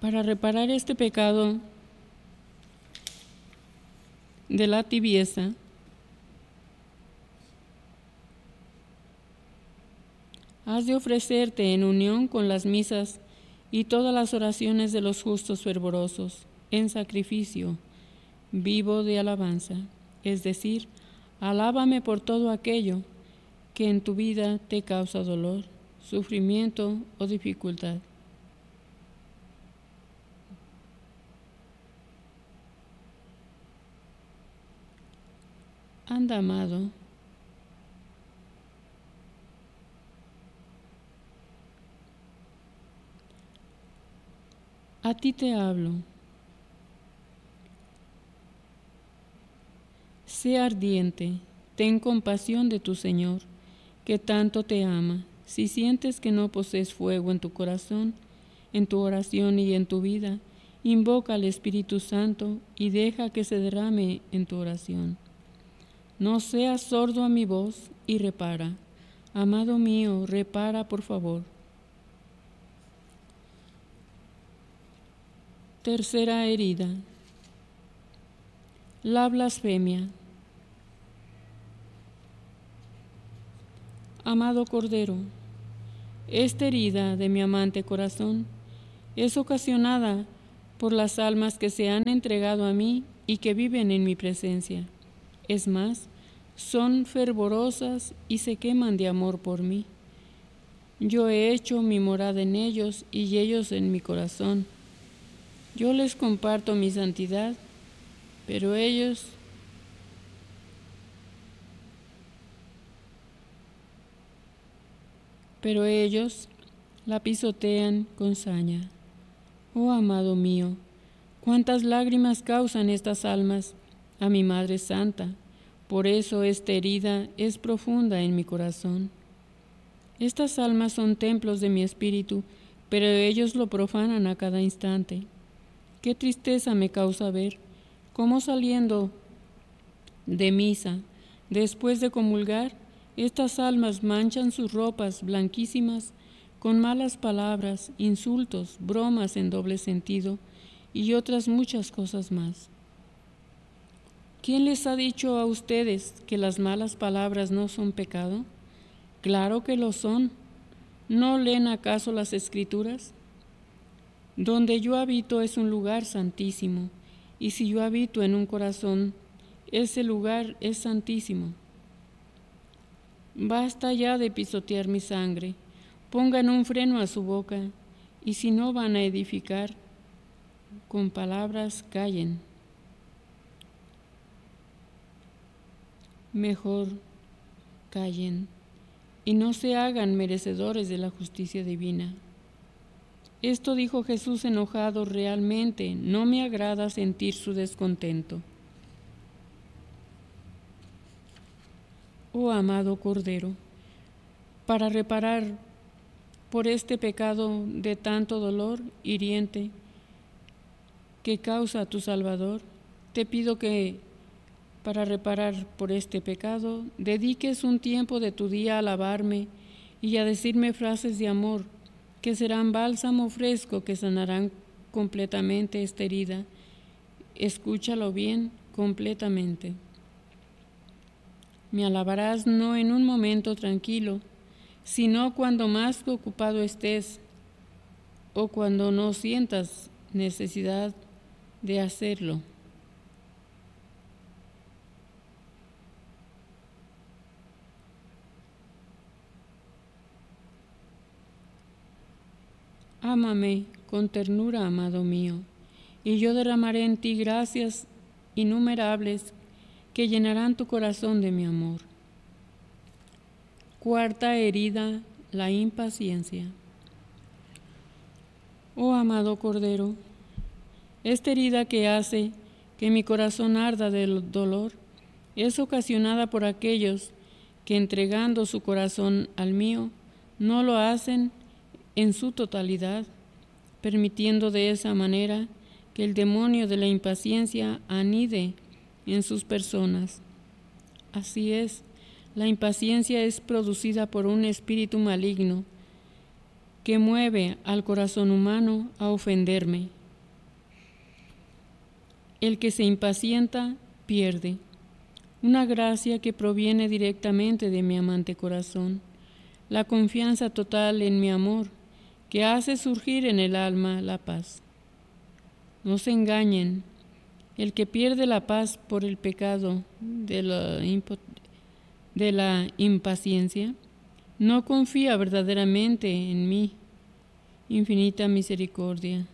Para reparar este pecado de la tibieza, has de ofrecerte en unión con las misas y todas las oraciones de los justos fervorosos, en sacrificio vivo de alabanza, es decir, alábame por todo aquello que en tu vida te causa dolor, sufrimiento o dificultad. Anda, amado, a ti te hablo. Sé ardiente, ten compasión de tu Señor, que tanto te ama. Si sientes que no posees fuego en tu corazón, en tu oración y en tu vida, invoca al Espíritu Santo y deja que se derrame en tu oración. No seas sordo a mi voz y repara. Amado mío, repara por favor. Tercera herida. La blasfemia. Amado Cordero, esta herida de mi amante corazón es ocasionada por las almas que se han entregado a mí y que viven en mi presencia. Es más, son fervorosas y se queman de amor por mí. Yo he hecho mi morada en ellos y ellos en mi corazón. Yo les comparto mi santidad, pero ellos la pisotean con saña. Oh amado mío, cuántas lágrimas causan estas almas a mi Madre Santa. Por eso esta herida es profunda en mi corazón. Estas almas son templos de mi espíritu, pero ellos lo profanan a cada instante. Qué tristeza me causa ver cómo saliendo de misa, después de comulgar, estas almas manchan sus ropas blanquísimas con malas palabras, insultos, bromas en doble sentido y otras muchas cosas más. ¿Quién les ha dicho a ustedes que las malas palabras no son pecado? Claro que lo son. ¿No leen acaso las Escrituras? Donde yo habito es un lugar santísimo, y si yo habito en un corazón, ese lugar es santísimo. Basta ya de pisotear mi sangre. Pongan un freno a su boca, y si no van a edificar, con palabras callen. Mejor callen, y no se hagan merecedores de la justicia divina. Esto dijo Jesús enojado realmente. No me agrada sentir su descontento. Oh amado Cordero, para reparar por este pecado de tanto dolor hiriente que causa tu Salvador, te pido que, para reparar por este pecado, dediques un tiempo de tu día a alabarme y a decirme frases de amor que serán bálsamo fresco que sanarán completamente esta herida. Escúchalo bien, completamente. Me alabarás no en un momento tranquilo, sino cuando más ocupado estés o cuando no sientas necesidad de hacerlo. Ámame con ternura, amado mío, y yo derramaré en ti gracias innumerables que llenarán tu corazón de mi amor. Cuarta herida, la impaciencia. Oh amado Cordero, esta herida que hace que mi corazón arda del dolor es ocasionada por aquellos que, entregando su corazón al mío, no lo hacen en su totalidad, permitiendo de esa manera que el demonio de la impaciencia anide en sus personas. Así es, la impaciencia es producida por un espíritu maligno que mueve al corazón humano a ofenderme. El que se impacienta pierde. Una gracia que proviene directamente de mi amante corazón, la confianza total en mi amor, que hace surgir en el alma la paz. No se engañen, el que pierde la paz por el pecado de la impaciencia, no confía verdaderamente en mi infinita misericordia.